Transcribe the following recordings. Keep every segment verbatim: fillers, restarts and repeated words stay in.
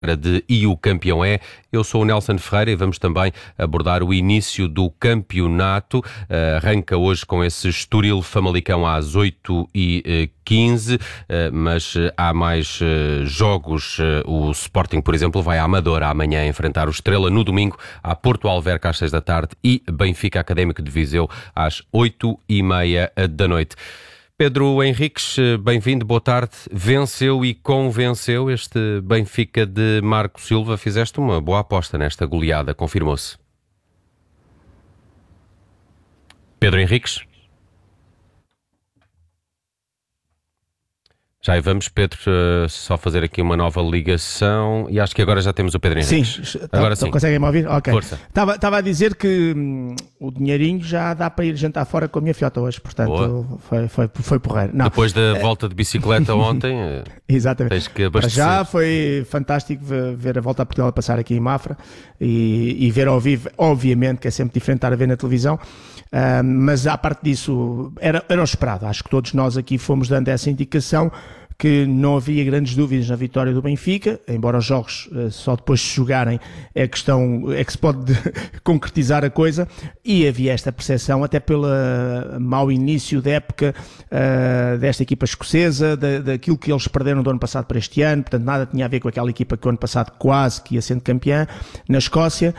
de E o Campeão é. Eu sou o Nelson Ferreira e vamos também abordar o início do campeonato. Uh, arranca hoje com esse Estoril Famalicão às oito e quinze, uh, mas uh, há mais uh, jogos. Uh, o Sporting, por exemplo, vai à Amadora amanhã enfrentar o Estrela. No domingo, a Porto Alverca às seis da tarde e Benfica Académico de Viseu às oito e meia da noite. Pedro Henriques, bem-vindo, boa tarde. Venceu e convenceu este Benfica de Marco Silva. Fizeste uma boa aposta nesta goleada, confirmou-se. Pedro Henriques? Já aí vamos, Pedro, uh, só fazer aqui uma nova ligação e acho que agora já temos o Pedro Henriques. Sim, agora tá, sim. Conseguem-me ouvir? Ok. Força. Estava a dizer que hum, o dinheirinho já dá para ir jantar fora com a minha filhota hoje, portanto foi, foi, foi porreiro. Não. Depois da volta de bicicleta ontem, exatamente. Tens que abastecer. Já foi fantástico ver a volta a Portugal a passar aqui em Mafra e, e ver ao vivo, obviamente, que é sempre diferente estar a ver na televisão. Uh, mas à parte disso, era, era o esperado. Acho que todos nós aqui fomos dando essa indicação que não havia grandes dúvidas na vitória do Benfica, embora os jogos uh, só depois de jogarem é, questão, é que se pode concretizar a coisa, e havia esta percepção até pelo mau início da época uh, desta equipa escocesa, da, daquilo que eles perderam do ano passado para este ano, portanto nada tinha a ver com aquela equipa que o ano passado quase que ia sendo campeã na Escócia.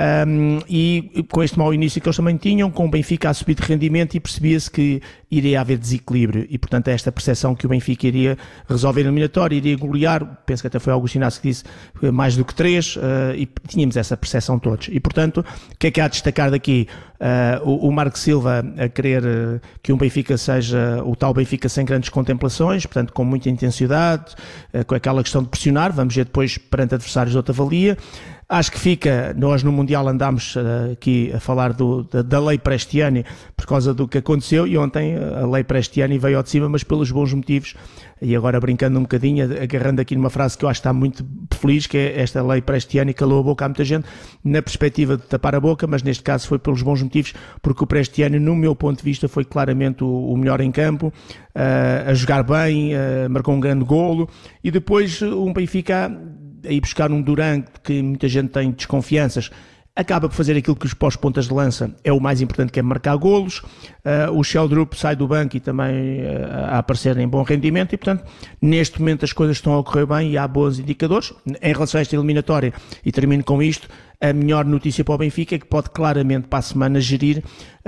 Um, e com este mau início que eles também tinham, com o Benfica a subir de rendimento, e percebia-se que iria haver desequilíbrio e, portanto, é esta percepção que o Benfica iria resolver a eliminatória, iria golear, penso que até foi Augusto Inácio que disse mais do que três, uh, e tínhamos essa percepção todos. E, portanto, o que é que há a destacar daqui? Uh, o, o Marco Silva a querer uh, que um Benfica seja o tal Benfica sem grandes contemplações, portanto, com muita intensidade, uh, com aquela questão de pressionar, vamos ver depois perante adversários de outra valia. Acho que fica, nós no Mundial andámos uh, aqui a falar do, da, da lei Prestiani por causa do que aconteceu, e ontem a lei Prestiani veio ao de cima, mas pelos bons motivos. E agora brincando um bocadinho, agarrando aqui numa frase que eu acho que está muito feliz, que é esta lei Prestiani calou a boca a muita gente, na perspectiva de tapar a boca, mas neste caso foi pelos bons motivos, porque o Prestiani, no meu ponto de vista, foi claramente o, o melhor em campo, uh, a jogar bem, uh, marcou um grande golo, e depois um Benfica a ir buscar um Duran que muita gente tem desconfianças, acaba por fazer aquilo que os pós-pontas de lança é o mais importante, que é marcar golos. Uh, o Sheldrup sai do banco e também uh, a aparecer em bom rendimento, e portanto neste momento as coisas estão a ocorrer bem e há bons indicadores. Em relação a esta eliminatória, e termino com isto, a melhor notícia para o Benfica é que pode claramente para a semana gerir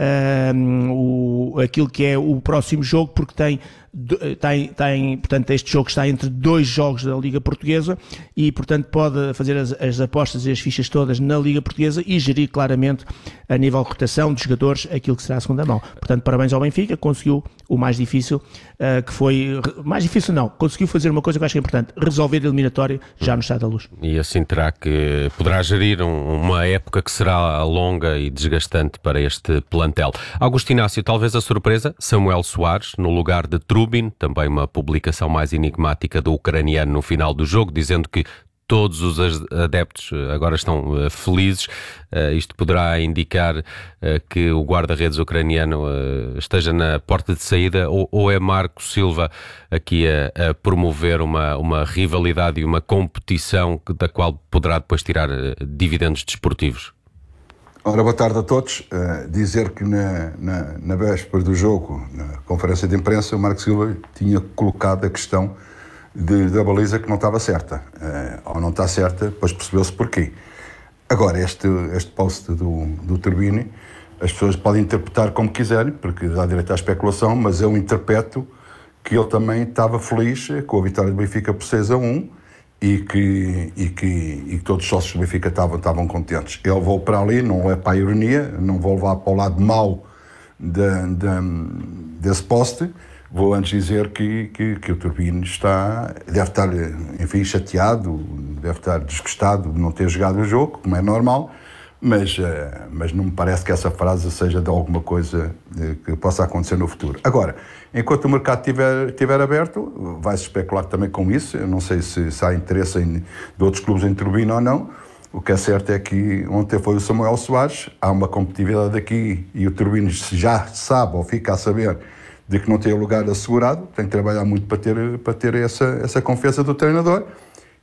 uh, o, aquilo que é o próximo jogo, porque tem, tem, tem, portanto, este jogo está entre dois jogos da Liga Portuguesa e, portanto, pode fazer as, as apostas e as fichas todas na Liga Portuguesa e gerir claramente a nível de rotação de jogadores aquilo que será a segunda mão. Portanto, parabéns ao Benfica, conseguiu o mais difícil, uh, que foi, mais difícil não, conseguiu fazer uma coisa que eu acho que é importante, resolver a eliminatória já no Estádio da Luz. E assim terá que, poderá gerir um uma época que será longa e desgastante para este plantel. Augusto Inácio, talvez a surpresa, Samuel Soares no lugar de Trubin, também uma publicação mais enigmática do ucraniano no final do jogo, dizendo que todos os adeptos agora estão uh, felizes. Uh, isto poderá indicar uh, que o guarda-redes ucraniano uh, esteja na porta de saída, ou, ou é Marco Silva aqui a, a promover uma, uma rivalidade e uma competição que, da qual poderá depois tirar uh, dividendos desportivos? Ora, boa tarde a todos. Uh, dizer que na, na, na véspera do jogo, na conferência de imprensa, o Marco Silva tinha colocado a questão De, da baliza que não estava certa, uh, ou não está certa, depois percebeu-se porquê. Agora, este, este post do, do Turbini, as pessoas podem interpretar como quiserem, porque dá direito à especulação, mas eu interpreto que ele também estava feliz com a vitória do Benfica por seis a um e que, e que, e que todos os sócios do Benfica estavam, estavam contentes. Eu vou para ali, não é para a ironia, não vou levar para o lado mau de, de, desse post. Vou antes dizer que, que, que o Turbino está, deve estar, enfim, chateado, deve estar desgostado de não ter jogado o jogo, como é normal, mas, mas não me parece que essa frase seja de alguma coisa que possa acontecer no futuro. Agora, enquanto o mercado estiver, estiver aberto, vai-se especular também com isso. Eu não sei se, se há interesse em, de outros clubes em Turbino ou não. O que é certo é que ontem foi o Samuel Soares, há uma competitividade aqui e o Turbino já sabe ou fica a saber de que não tem o lugar assegurado, tem que trabalhar muito para ter, para ter essa, essa confiança do treinador,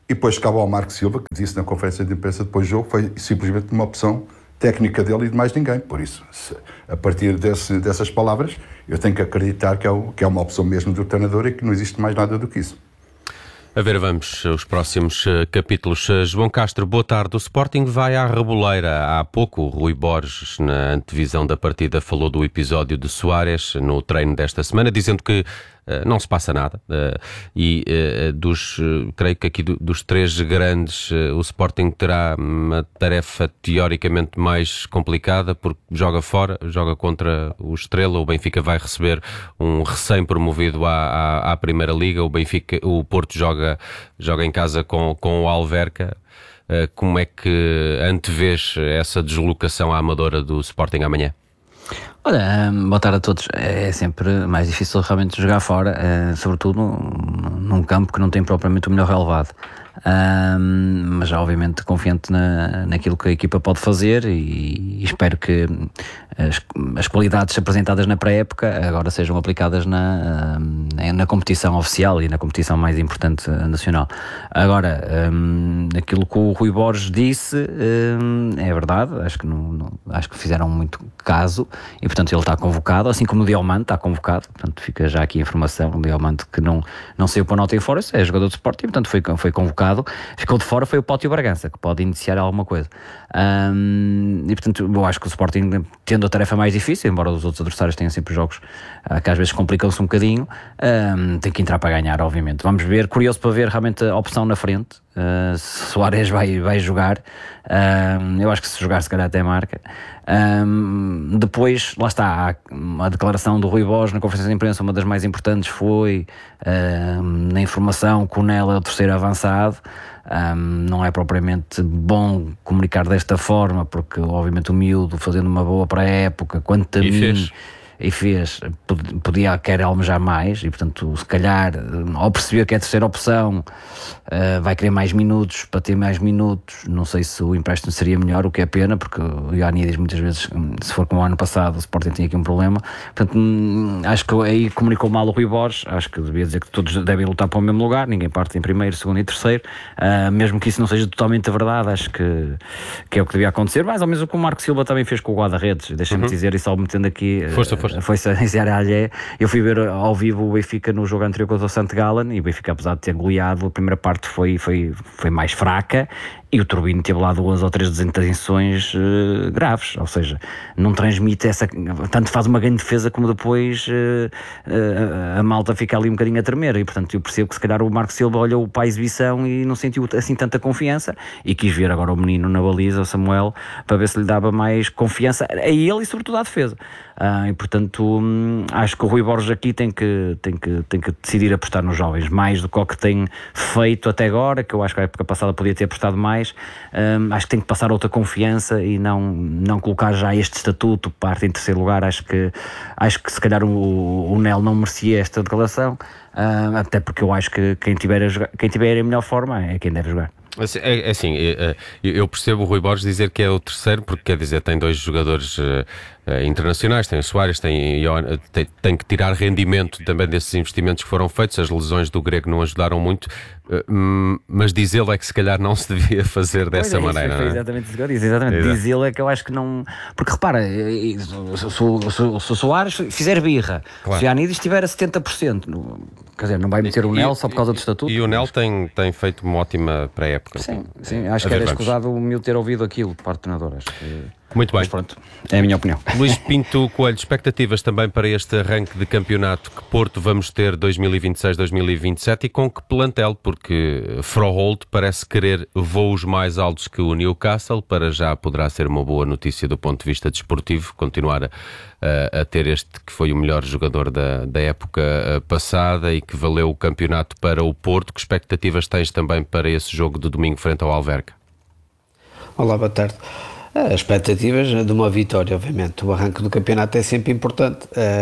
E depois cabe ao Marco Silva, que disse na conferência de imprensa depois do jogo, foi simplesmente uma opção técnica dele e de mais ninguém. Por isso, se, a partir desse, dessas palavras, eu tenho que acreditar que é, o, que é uma opção mesmo do treinador e que não existe mais nada do que isso. A ver, vamos os próximos uh, capítulos. Uh, João Castro, boa tarde. O Sporting vai à Reboleira. Há pouco, o Rui Borges, na antevisão da partida, falou do episódio de Soares no treino desta semana, dizendo que Uh, não se passa nada uh, e uh, dos, uh, creio que aqui do, dos três grandes uh, o Sporting terá uma tarefa teoricamente mais complicada porque joga fora, joga contra o Estrela, o Benfica vai receber um recém-promovido à, à, à Primeira Liga, o, Benfica, o Porto joga, joga em casa com, com o Alverca. Uh, como é que antevês essa deslocação à Amadora do Sporting amanhã? Olha, boa tarde a todos. É sempre mais difícil realmente jogar fora, é, sobretudo num campo que não tem propriamente o melhor relevado. Um, mas obviamente confiante na, naquilo que a equipa pode fazer e, e espero que as, as qualidades apresentadas na pré-época agora sejam aplicadas na, na competição oficial e na competição mais importante nacional. Agora, um, aquilo que o Rui Borges disse um, é verdade, acho que, não, não, acho que fizeram muito caso e portanto ele está convocado, assim como o Diomante está convocado, portanto fica já aqui a informação, o Diomante que não, não saiu para a nota em fora, é jogador de Sporting, portanto foi, foi convocado. Ficou de fora foi o Pótio Bragança, que pode iniciar alguma coisa. Um, e portanto, eu acho que o Sporting, tendo a tarefa mais difícil, embora os outros adversários tenham sempre jogos uh, que às vezes complicam-se um bocadinho, um, tem que entrar para ganhar, obviamente. Vamos ver, curioso para ver realmente a opção na frente. Uh, se Soares vai, vai jogar, um, eu acho que se jogar, se calhar até marca. Um, depois, lá está, a declaração do Rui Borges na conferência de imprensa, uma das mais importantes foi um, na informação que o Nel é o terceiro avançado. Um, não é propriamente bom comunicar desta forma, porque obviamente o miúdo fazendo uma boa pré-época, quanto a e mim fez. e fez, podia querer almejar mais e portanto se calhar ao perceber que é a terceira opção uh, vai querer mais minutos, para ter mais minutos, não sei se o empréstimo seria melhor, o que é pena, porque o Iani diz muitas vezes, se for como o ano passado o Sporting tinha aqui um problema, portanto hum, acho que aí comunicou mal o Rui Borges, acho que devia dizer que todos devem lutar para o mesmo lugar, ninguém parte em primeiro, segundo e terceiro, uh, mesmo que isso não seja totalmente a verdade, acho que, que é o que devia acontecer, mais ou menos o que o Marco Silva também fez com o guarda-redes, deixa-me uhum. dizer, e só metendo aqui uh, força, força. Foi-se a área alheia. Eu fui ver ao vivo o Benfica no jogo anterior contra o Santo Gallen e o Benfica, apesar de ter goleado, a primeira parte foi, foi, foi mais fraca e o Turbino teve lá duas ou três desintenções uh, graves, ou seja, não transmite essa, tanto faz uma grande defesa como depois uh, uh, a malta fica ali um bocadinho a tremer e portanto eu percebo que se calhar o Marco Silva olhou para a exibição e não sentiu assim tanta confiança e quis ver agora o menino na baliza, o Samuel, para ver se lhe dava mais confiança a ele e sobretudo à defesa. Uh, e portanto hum, acho que o Rui Borges aqui tem que, tem, que, tem que decidir apostar nos jovens mais do que o que tem feito até agora, que eu acho que a época passada podia ter apostado mais. Um, acho que tem que passar outra confiança e não, não colocar já este estatuto parte em terceiro lugar. Acho que, acho que se calhar o, o Nel não merecia esta declaração, uh, até porque eu acho que quem tiver, a jogar, quem tiver em melhor forma é quem deve jogar. É, é assim, eu percebo o Rui Borges dizer que é o terceiro, porque quer dizer, tem dois jogadores uh, internacionais, tem o Soares, tem, tem, tem que tirar rendimento também desses investimentos que foram feitos, as lesões do grego não ajudaram muito, uh, mas diz ele é que se calhar não se devia fazer dessa é, maneira. Foi, foi exatamente isso que eu disse, exatamente. Diz ele é que eu acho que não... Porque repara, se o Soares fizer birra, claro. Se o Iani estiver a setenta por cento, quer dizer, não vai meter o Nel só por causa do estatuto. E o Nel tem, tem feito uma ótima pré-época. Sim, sim, acho a que ver, era escusado o meu ter ouvido aquilo de parte do treinador. Acho que... Muito bem. Mas pronto, é a minha opinião. Luís Pinto Coelho, expectativas também para este arranque de campeonato, que Porto vamos ter dois mil e vinte e seis dois mil e vinte e sete e com que plantel? Porque Froholt parece querer voos mais altos que o Newcastle, para já poderá ser uma boa notícia do ponto de vista desportivo, continuar a, a, a ter este que foi o melhor jogador da, da época passada e que valeu o campeonato para o Porto. Que expectativas tens também para esse jogo de domingo frente ao Alverca? Olá, boa tarde. As expectativas de uma vitória, obviamente. O arranque do campeonato é sempre importante.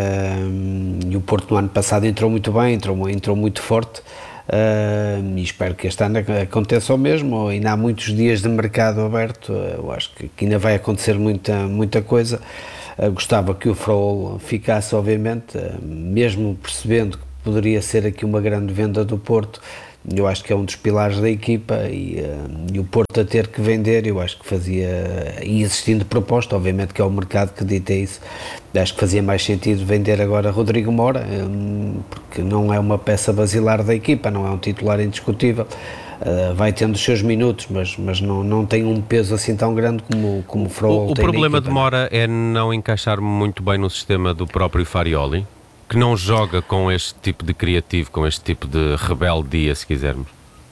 Uh, e o Porto no ano passado entrou muito bem, entrou, entrou muito forte. Uh, e espero que este ano aconteça o mesmo. Ainda há muitos dias de mercado aberto. Eu acho que, que ainda vai acontecer muita, muita coisa. Uh, gostava que o Frol ficasse, obviamente, uh, mesmo percebendo que poderia ser aqui uma grande venda do Porto. eu acho que é um dos pilares da equipa e, e o Porto a ter que vender, eu acho que fazia, e existindo proposta, obviamente que é o mercado que dita isso, acho que fazia mais sentido vender agora Rodrigo Moura, porque não é uma peça basilar da equipa, não é um titular indiscutível. Uh, vai tendo os seus minutos, mas, mas não, não tem um peso assim tão grande como, como o Frol. O, o problema de Moura é não encaixar muito bem no sistema do próprio Farioli, que não joga com este tipo de criativo, com este tipo de rebeldia, se quisermos.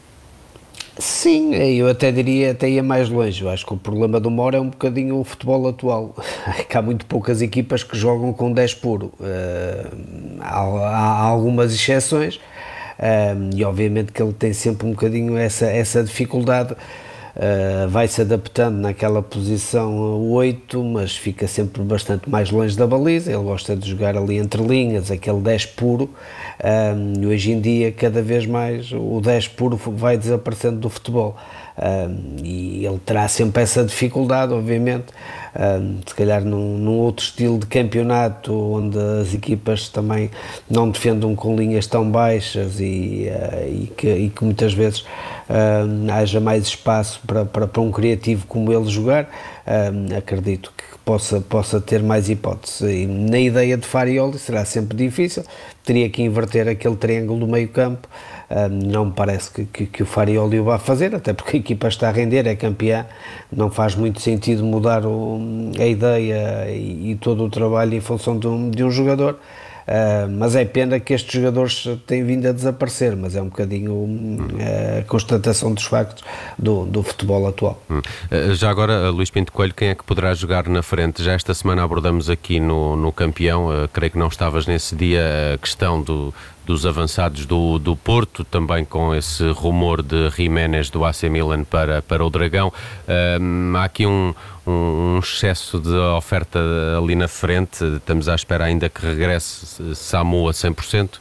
Sim, eu até diria, até ia mais longe. Eu acho que o problema do Moura é um bocadinho o futebol atual. É que há muito poucas equipas que jogam com dez puro. Uh, há, há algumas exceções. Um, e obviamente que ele tem sempre um bocadinho essa, essa dificuldade, uh, vai-se adaptando naquela posição oito, mas fica sempre bastante mais longe da baliza. Ele gosta de jogar ali entre linhas, aquele dez puro, um, e hoje em dia cada vez mais o dez puro vai desaparecendo do futebol. Um, e ele terá sempre essa dificuldade, obviamente, um, se calhar num, num outro estilo de campeonato onde as equipas também não defendam com linhas tão baixas e, uh, e, que, e que muitas vezes um, haja mais espaço para, para, para um criativo como ele jogar, um, acredito que possa, possa ter mais hipótese. E na ideia de Farioli será sempre difícil, teria que inverter aquele triângulo do meio campo. Um, não me parece que, que, que o Farioli o vá fazer, até porque a equipa está a render, é campeã, não faz muito sentido mudar o, a ideia e, e todo o trabalho em função de um, de um jogador. Uh, mas é pena que estes jogadores têm vindo a desaparecer, mas é um bocadinho hum. a constatação dos factos do, do futebol atual. Hum. Uh, já agora, uh, Luís Pinto Coelho, quem é que poderá jogar na frente? Já esta semana abordamos aqui no, no Campeão, uh, creio que não estavas nesse dia, a questão do, dos avançados do, do Porto, também com esse rumor de Jiménez do A C Milan para, para o Dragão. Uh, há aqui um um excesso de oferta ali na frente, estamos à espera ainda que regresse Samu a cem por cento?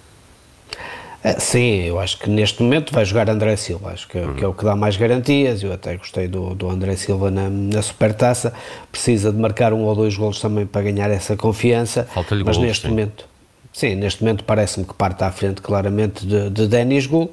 Sim, eu acho que neste momento vai jogar André Silva, acho que, hum. que é o que dá mais garantias. Eu até gostei do, do André Silva na, na Supertaça, precisa de marcar um ou dois golos também para ganhar essa confiança. Falta-lhe mas golos, neste sim. momento, sim, neste momento parece-me que parte à frente claramente de, de Denis Gul.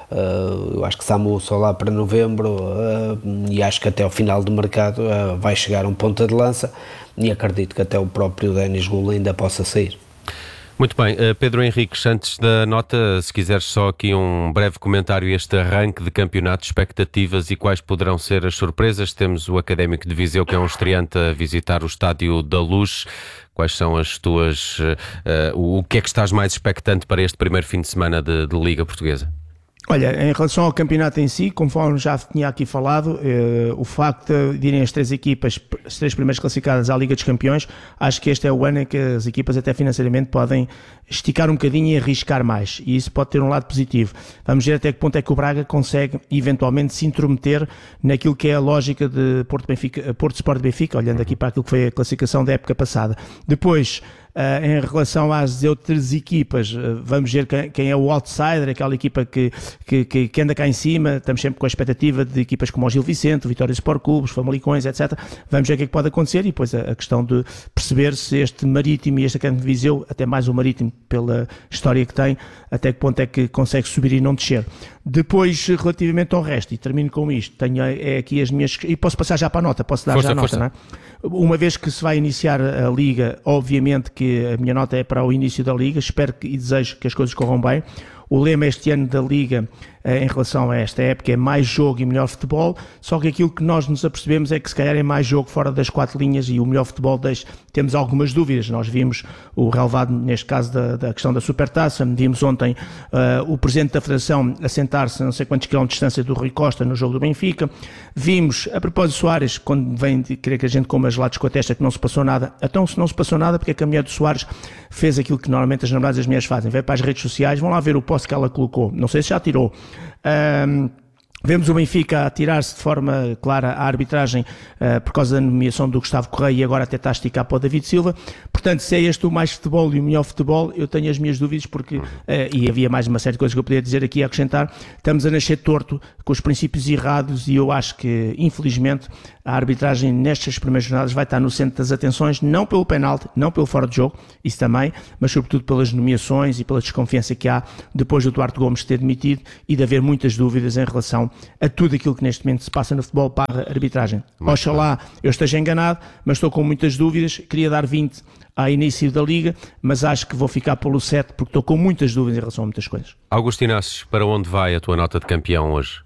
Uh, eu acho que Samu só lá para novembro uh, e acho que até ao final do mercado uh, vai chegar um ponta de lança e acredito que até o próprio Denis Gul ainda possa sair. Muito bem, uh, Pedro Henriques, antes da nota, se quiseres só aqui um breve comentário a este arranque de campeonato, expectativas e quais poderão ser as surpresas. Temos o Académico de Viseu, que é um estreante, a visitar o Estádio da Luz. Quais são as tuas... Uh, uh, o que é que estás mais expectante para este primeiro fim de semana de, de Liga Portuguesa? Olha, em relação ao campeonato em si, conforme já tinha aqui falado, eh, o facto de irem as três equipas, as três primeiras classificadas à Liga dos Campeões, acho que este é o ano em que as equipas até financeiramente podem esticar um bocadinho e arriscar mais, e isso pode ter um lado positivo. Vamos ver até que ponto é que o Braga consegue eventualmente se intrometer naquilo que é a lógica de Porto, Benfica, Porto Sport Benfica, olhando aqui para aquilo que foi a classificação da época passada. Depois, Uh, em relação às outras equipas, uh, vamos ver quem, quem é o outsider, aquela equipa que, que, que, que anda cá em cima. Estamos sempre com a expectativa de equipas como o Gil Vicente, o Vitória Sport Clube, os Famalicões, etcétera. Vamos ver o que é que pode acontecer e depois a, a questão de perceber se este Marítimo e este Académico de Viseu, até mais o Marítimo pela história que tem, até que ponto é que consegue subir e não descer. Depois, relativamente ao resto, e termino com isto, tenho é, aqui as minhas... E posso passar já para a nota, posso dar força, já a nota, força. não é? Uma vez que se vai iniciar a Liga, obviamente que a minha nota é para o início da Liga, espero que, e desejo que as coisas corram bem. O lema este ano da Liga, em relação a esta época, é mais jogo e melhor futebol, só que aquilo que nós nos apercebemos é que se calhar é mais jogo fora das quatro linhas e o melhor futebol deixa, temos algumas dúvidas. Nós vimos o relevado, neste caso da, da questão da Supertaça, vimos ontem uh, o Presidente da Federação assentar-se a não sei quantos quilómetros de distância do Rui Costa no jogo do Benfica, vimos, a propósito de Soares, quando vem de querer que a gente coma gelados com a testa, que não se passou nada. Então, se não se passou nada, porque é que a mulher do Soares fez aquilo que normalmente as namoradas das mulheres fazem, veio para as redes sociais, vão lá ver o post que ela colocou, não sei se já tirou, um, Vemos o Benfica a tirar-se de forma clara à arbitragem uh, por causa da nomeação do Gustavo Correia e agora até está a esticar para o David Silva. Portanto, se é este o mais futebol e o melhor futebol, eu tenho as minhas dúvidas porque, uh, e havia mais uma série de coisas que eu poderia dizer aqui a acrescentar, estamos a nascer torto com os princípios errados e eu acho que, infelizmente, a arbitragem nestas primeiras jornadas vai estar no centro das atenções, não pelo penalti, não pelo fora de jogo, isso também, mas sobretudo pelas nomeações e pela desconfiança que há depois do Duarte Gomes ter demitido e de haver muitas dúvidas em relação a tudo aquilo que neste momento se passa no futebol para a arbitragem. Oxalá eu esteja enganado, mas estou com muitas dúvidas, queria dar vinte ao início da Liga, mas acho que vou ficar pelo sete porque estou com muitas dúvidas em relação a muitas coisas. Augusto Inácio, para onde vai a tua nota de campeão hoje?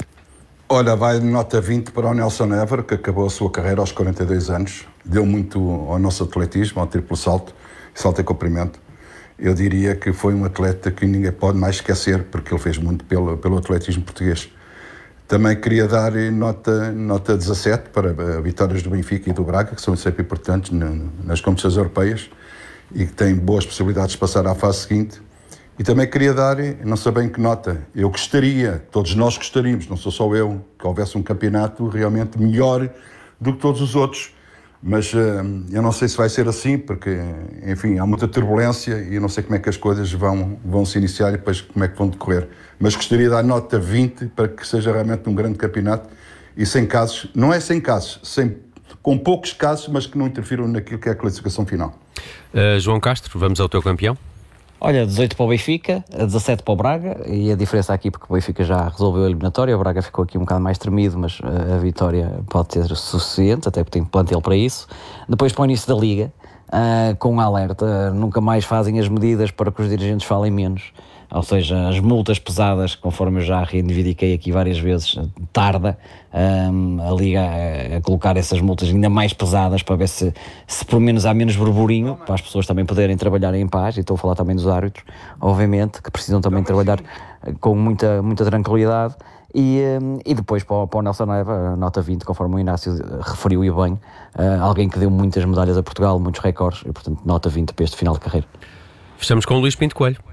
Olha, vai nota vinte para o Nelson Évora, que acabou a sua carreira aos quarenta e dois anos, deu muito ao nosso atletismo, ao triplo salto, salto em comprimento. Eu diria que foi um atleta que ninguém pode mais esquecer, porque ele fez muito pelo, pelo atletismo português. Também queria dar nota, nota dezassete para vitórias do Benfica e do Braga, que são sempre importantes nas competições europeias e que têm boas possibilidades de passar à fase seguinte. E também queria dar, não sei bem que nota, eu gostaria, todos nós gostaríamos, não sou só eu, que houvesse um campeonato realmente melhor do que todos os outros. Mas uh, eu não sei se vai ser assim, porque, enfim, há muita turbulência e eu não sei como é que as coisas vão, vão se iniciar e depois como é que vão decorrer. Mas gostaria de dar nota vinte para que seja realmente um grande campeonato e sem casos, não é sem casos, sem, com poucos casos, mas que não interfiram naquilo que é a classificação final. Uh, João Castro, vamos ao teu campeão? Olha, dezoito para o Benfica, dezassete para o Braga, e a diferença aqui porque o Benfica já resolveu a eliminatória, o Braga ficou aqui um bocado mais tremido, mas a vitória pode ser suficiente, até porque tem plantel para isso. Depois para o início da Liga, uh, com um alerta, nunca mais fazem as medidas para que os dirigentes falem menos, ou seja, as multas pesadas, conforme eu já reivindiquei aqui várias vezes, tarda um, a Liga a, a colocar essas multas ainda mais pesadas para ver se, se pelo menos há menos burburinho, para as pessoas também poderem trabalhar em paz, e estou a falar também dos árbitros, obviamente, que precisam também trabalhar com muita, muita tranquilidade. E, e depois para o, para o Nelson Évora, nota vinte, conforme o Inácio referiu e bem, uh, alguém que deu muitas medalhas a Portugal, muitos recordes, e portanto nota vinte para este final de carreira. Fechamos com o Luís Pinto Coelho.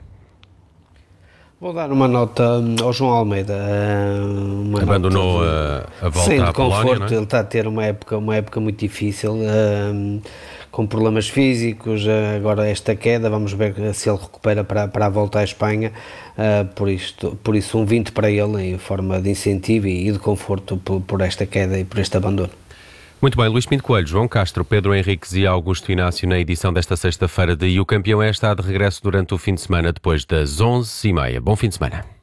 Vou dar uma nota ao João Almeida. Uma Abandonou nota de, a, a volta sim, à de conforto, Polónia, não é? Ele está a ter uma época, uma época muito difícil, um, com problemas físicos, agora esta queda, vamos ver se ele recupera para, para a volta à Espanha, uh, por, isto, por isso um vinte para ele em forma de incentivo e de conforto por, por esta queda e por este abandono. Muito bem, Luís Pinto Coelho, João Castro, Pedro Henriques e Augusto Inácio na edição desta sexta-feira de E o Campeão é está de regresso durante o fim de semana depois das onze e meia. Bom fim de semana.